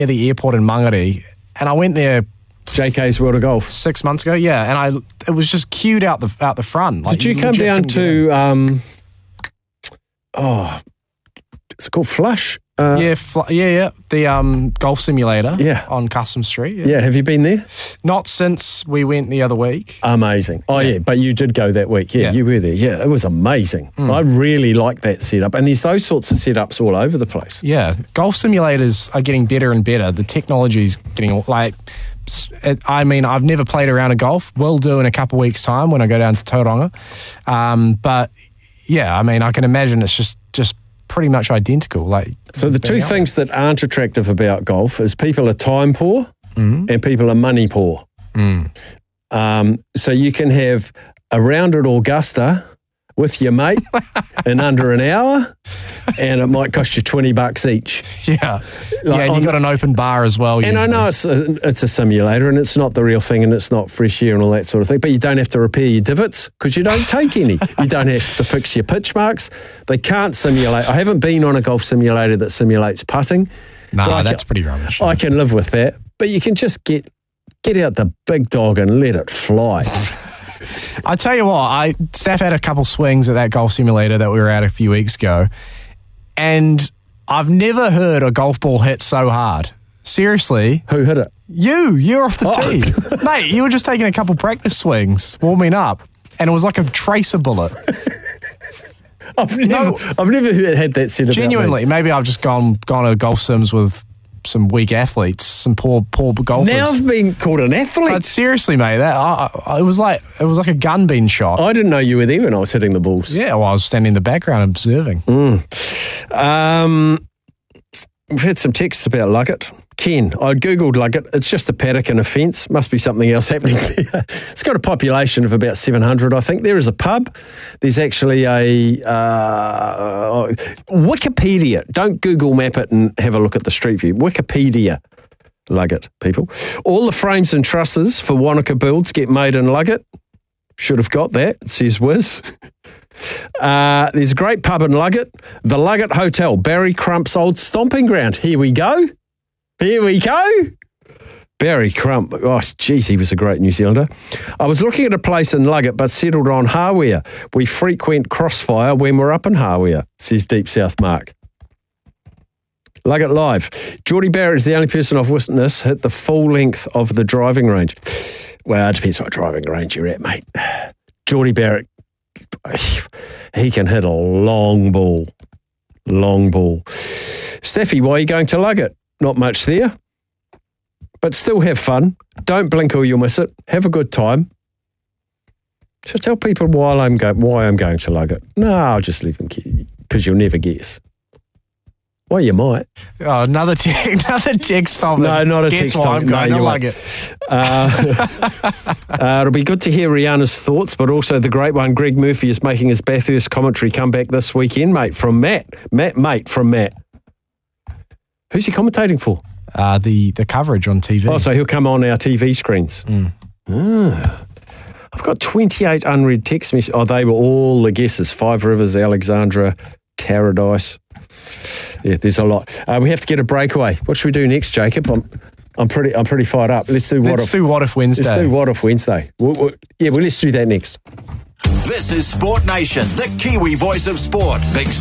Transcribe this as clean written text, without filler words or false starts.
near the airport in Mangere, and I went there JK's World of Golf 6 months ago. Yeah, and it was just queued out the front. Did you come down to? It's called Flush. Yeah. The golf simulator. Yeah. On Customs Street. Yeah. Have you been there? Not since we went the other week. Amazing. Oh yeah, but you did go that week. Yeah, you were there. Yeah, it was amazing. I really like that setup, and there's those sorts of setups all over the place. Yeah, golf simulators are getting better and better. The technology's getting I've never played a round of golf. Will do in a couple of weeks' time when I go down to Tauranga. But yeah, I mean, I can imagine it's just pretty much identical. So the two things that aren't attractive about golf is people are time poor and people are money poor. So you can have a round at Augusta with your mate in under an hour, and it might cost you $20 each. Yeah, and you've got an open bar as well. And usually. I know it's a simulator and it's not the real thing and it's not fresh air and all that sort of thing, but you don't have to repair your divots because you don't take any. You don't have to fix your pitch marks. They can't simulate. I haven't been on a golf simulator that simulates putting. No, that's pretty rubbish. I can live with that, but you can just get out the big dog and let it fly. I tell you what, Steph had a couple swings at that golf simulator that we were at a few weeks ago, and I've never heard a golf ball hit so hard. Seriously. Who hit it? You're off the tee. Mate, you were just taking a couple practice swings, warming up, and it was like a tracer bullet. I've never had that said about genuinely, me. Maybe I've just gone to golf sims with some weak athletes, some poor golfers. Now I've been called an athlete. But seriously, mate, it was like a gun being shot. I didn't know you were there when I was hitting the balls. Yeah, well, I was standing in the background observing. We've had some texts about Luggett. Ken, I googled Luggett. It's just a paddock and a fence. Must be something else happening there. It's got a population of about 700, I think. There is a pub. There's actually a Wikipedia. Don't Google map it and have a look at the street view. Wikipedia. Luggett, people. All the frames and trusses for Wanaka builds get made in Luggett. Should have got that, says Wiz. There's a great pub in Luggett. The Luggett Hotel, Barry Crump's old stomping ground. Here we go. Barry Crump. Oh, geez, he was a great New Zealander. I was looking at a place in Luggett, but settled on Hawea. We frequent Crossfire when we're up in Hawea, says Deep South Mark. Luggett Live. Geordie Barrett is the only person I've witnessed hit the full length of the driving range. Well, it depends what driving range you're at, mate. Geordie Barrett, he can hit a long ball. Staffy, why are you going to Luggett? Not much there, but still have fun. Don't blink or you'll miss it. Have a good time. So tell people why I'm going to Luggett. No, I'll just leave them because you'll never guess. Well, you might. Oh, another text on it. No, not a Guess text why on I'm going to Luggett. It'll be good to hear Rihanna's thoughts, but also the great one, Greg Murphy, is making his Bathurst commentary comeback this weekend, mate, from Matt. Matt. Who's he commentating for? The coverage on TV. Oh, so he'll come on our TV screens. I've got 28 unread text messages. Oh, they were all the guesses. Five Rivers, Alexandra, Taradise. Yeah, there's a lot. We have to get a breakaway. What should we do next, Jacob? I'm pretty fired up. Let's do What If Wednesday. Let's do What If Wednesday. Let's do that next. This is Sport Nation, the Kiwi voice of sport. Big